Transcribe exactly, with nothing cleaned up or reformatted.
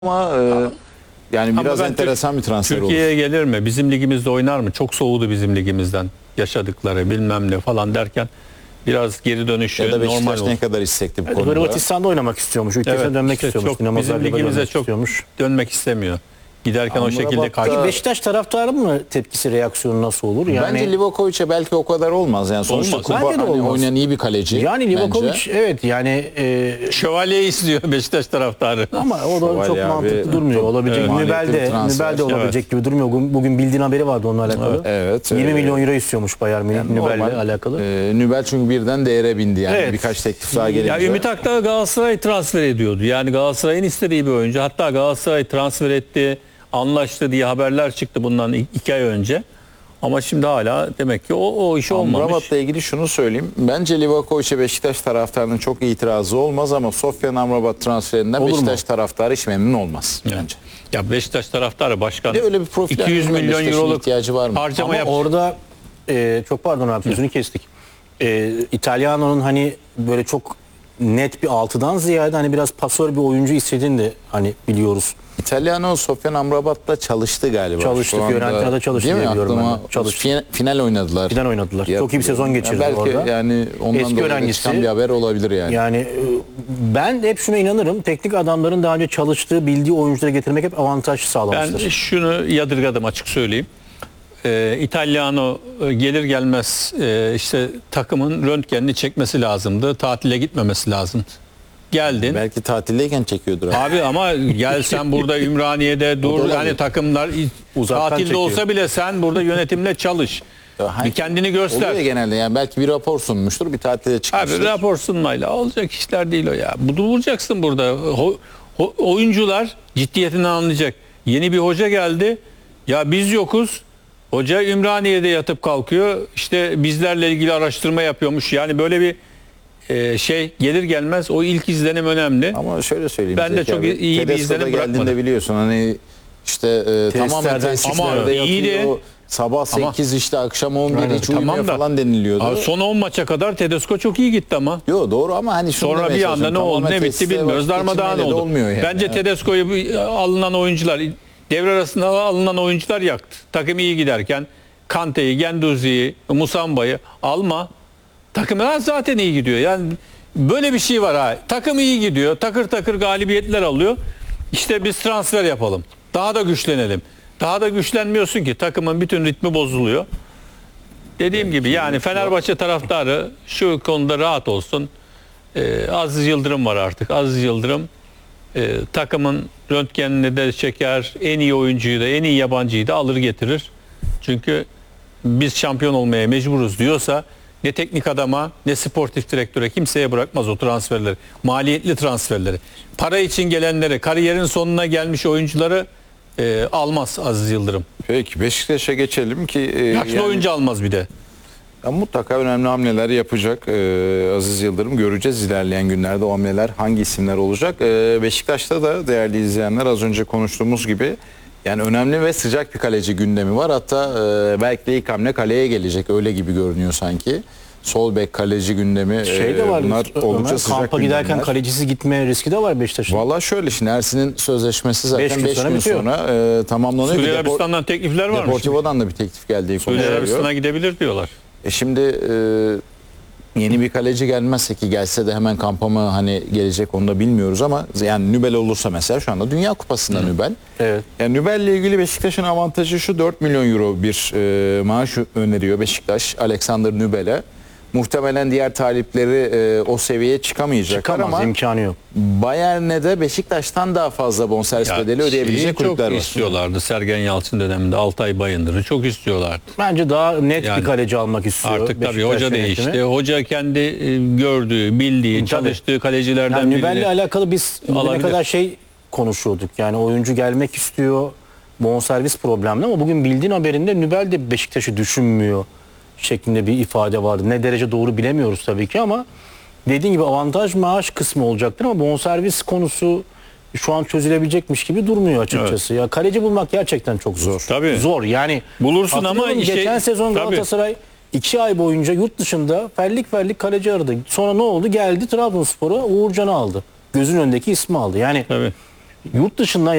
Ama e, yani Ama biraz ben enteresan bir transfer olur. Türkiye'ye gelir mi? Bizim ligimizde oynar mı? Çok soğudu bizim ligimizden. Yaşadıkları bilmem ne falan derken biraz geri dönüşü Ya da normal Beşiktaş olur. ne kadar istekli bu Evet, konuda. Hırvatistan'da oynamak istiyormuş. Ülkesine Evet, dönmek işte istiyormuş. çok, Dinamo bizim Zagreb'e ligimize dönmek çok istiyormuş. dönmek istemiyor. Giderken o Amrabat'ta- şekilde kaç. Peki Beşiktaş taraftarı mı tepkisi, reaksiyonu nasıl olur? Yani Bence Livakovic'e belki o kadar olmaz. Yani sonuçta Olmaz. kupa Bence de hani olmaz. oynayan iyi bir kaleci. yani Livakovic bence. evet yani e, Şövalye istiyor Beşiktaş taraftarı. ama o da Şövalye çok abi, mantıklı durmuyor. çok, Olabilecek. evet, Nübel maliyetli bir de, transfer. Nübel de olabilecek gibi durmuyor. Bugün, bugün bildiğin haberi vardı onunla alakalı. Evet. yirmi e, milyon euro istiyormuş Bayern Münih yani Nübel'le normal. alakalı. E, Nübel çünkü birden değere bindi yani. Evet. Birkaç teklif daha gelince. Ya Ümit Akdağ Galatasaray transfer ediyordu. Yani Galatasaray'ın istediği bir oyuncu. Hatta Galatasaray transfer etti, anlaştı diye haberler çıktı bundan iki ay önce. Ama şimdi hala demek ki o, o iş olmamış. Amrabat'la ilgili şunu söyleyeyim. Bence Livakovic'e Beşiktaş taraftarının çok itirazı olmaz ama Sofyan Amrabat transferinden Olur mu? Beşiktaş taraftarı hiç memnun olmaz Yani. bence. Ya Beşiktaş taraftarı başkan Bir de öyle bir profil iki yüz hakkında milyon Beşiktaş'ın euroluk ihtiyacı var mı? harcama Ama yap. orada e, çok pardon abi sözünü kestik. E, İtalyano'nun hani böyle çok net bir altıdan ziyade hani biraz pasör bir oyuncu istediğini de hani biliyoruz. İtalyano Sofyan Amrabat'la çalıştı galiba. Çalıştı, Şu anda. Fiorentina'da çalıştı Değil mi? diye biliyorum Aklıma ben de. Çalıştı. fin- Final oynadılar. Final oynadılar. Ya- Çok iyi bir sezon geçirdi belki orada. yani ondan Eski dolayı da öğrencisi. çıkan bir haber olabilir yani. Yani e, ben de hep şuna inanırım. Teknik adamların daha önce çalıştığı, bildiği oyuncuları getirmek hep avantaj Ben sağlamıştır. şunu yadırgadım açık söyleyeyim. Ee, İtalyano e, gelir gelmez e, işte takımın röntgenini çekmesi lazımdı. Tatile gitmemesi lazımdı. Geldin. Belki tatildeyken çekiyordur. abi. Abi ama gel sen burada Ümraniye'de dur. olabilir. Yani takımlar Uzaktan tatilde çekiyor. olsa bile sen burada yönetimle çalış. Ya, Bir kendini Oluyor göster. ya genelde yani belki bir rapor sunmuştur bir tatile çıkmıştır. Abi rapor sunmayla olacak işler değil o ya. Bunu bulacaksın burada. Ho- ho- oyuncular ciddiyetini anlayacak. Yeni bir hoca geldi. Ya biz yokuz. Hoca Ümraniye'de yatıp kalkıyor. İşte bizlerle ilgili araştırma yapıyormuş. Yani böyle bir e, şey gelir gelmez o ilk izlenim önemli. Ama şöyle söyleyeyim. Ben de Zeki çok abi, iyi bir Tedesco'da izlenim geldiğinde bırakmadı. biliyorsun hani işte e, tamamen Testlerden tesislerde Ama iyiydi. yatıyor. Sabah Ama- sekiz işte akşam on bir Aynen. hiç uyumaya Tamam da- falan deniliyordu. Abi son on maça kadar Tedesco çok iyi gitti ama. Yo doğru ama hani şunu Sonra demeye bir anda çalışıyorum, ne oldu tamamen ne bitti tesiste bilmiyoruz. vakit Darmadağın geçirmeyle de oldu. olmuyor yani. Bence Tedesco'yu bu- alınan oyuncular devre arasında alınan oyuncular yaktı. Takım iyi giderken Kante'yi, Genduzi'yi, Musamba'yı alma. Takımlar zaten iyi gidiyor. Yani böyle bir şey var ha. Takım iyi gidiyor. Takır takır galibiyetler alıyor. İşte biz transfer yapalım. Daha da güçlenelim. Daha da güçlenmiyorsun ki takımın bütün ritmi bozuluyor. Dediğim gibi yani Fenerbahçe taraftarı şu konuda rahat olsun. Ee, Aziz Yıldırım var artık. Aziz Yıldırım e, takımın röntgenini de çeker. En iyi oyuncuyu da en iyi yabancıyı da alır getirir. Çünkü biz şampiyon olmaya mecburuz diyorsa ne teknik adama ne sportif direktöre kimseye bırakmaz o transferleri. Maliyetli transferleri. Para için gelenleri, kariyerin sonuna gelmiş oyuncuları e, almaz Aziz Yıldırım. Peki Beşiktaş'a geçelim ki e, Yaşlı yani- oyuncu almaz bir de. Ya mutlaka önemli hamleler yapacak e, Aziz Yıldırım. Göreceğiz ilerleyen günlerde o hamleler hangi isimler olacak. E, Beşiktaş'ta da değerli izleyenler az önce konuştuğumuz gibi yani önemli ve sıcak bir kaleci gündemi var. Hatta e, belki de ilk hamle kaleye gelecek öyle gibi görünüyor sanki. Sol bek kaleci gündemi Şey de e, var. bunlar oldukça Ömer, sıcak kampa giderken gündemler. kalecisiz gitme riski de var Beşiktaş'ın. Valla şöyle şimdi Ersin'in sözleşmesi zaten Beş gün beş sonra gün bitiyor. sonra e, tamamlanıyor. Suudi Bir Depor- Arabistan'dan teklifler var mı? Deportivo'dan da bir teklif geldiği Suudi konuşuluyor. Arabistan'a gidebilir diyorlar. E şimdi e, yeni bir kaleci gelmezse ki gelse de hemen kampa mı hani gelecek onu da bilmiyoruz ama yani Nübel olursa mesela şu anda Dünya Kupası'nda Nübel. Evet. Yani Nübel'le ilgili Beşiktaş'ın avantajı şu dört milyon euro bir e, maaş öneriyor Beşiktaş Alexander Nübel'e. Muhtemelen diğer talipleri e, o seviyeye çıkamayacaklar Çıkamaz, ama imkanı yok. Bayern'e de Beşiktaş'tan daha fazla bonservis Ya bedeli ödeyebilecek şeyi kulüpler çok var. istiyorlardı Sergen Yalçın döneminde Altay Bayındır'ı çok istiyorlardı. Bence daha net Yani bir kaleci almak istiyor. Artık tabii Beşiktaş hoca yönetimi. değişti. Hoca kendi e, gördüğü, bildiği, Tabii. çalıştığı kalecilerden Yani Nübel'le birini alakalı biz ne alabilir. kadar şey konuşuyorduk. Yani oyuncu gelmek istiyor. Bonservis problemli ama bugün bildiğin haberinde Nübel de Beşiktaş'ı düşünmüyor şeklinde bir ifade vardı. Ne derece doğru bilemiyoruz tabii ki ama dediğin gibi avantaj maaş kısmı olacaktır ama bonservis konusu şu an çözülebilecekmiş gibi durmuyor açıkçası. Ya kaleci bulmak gerçekten çok zor. Tabii. Zor yani. Bulursun ama hatırlıyorum işte- geçen sezon tabii. Galatasaray iki ay boyunca yurt dışında fellik fellik kaleci aradı. Sonra ne oldu? Geldi Trabzonspor'a Uğurcan'ı aldı. Gözün önündeki ismi aldı. Yani Tabii. Yurt dışından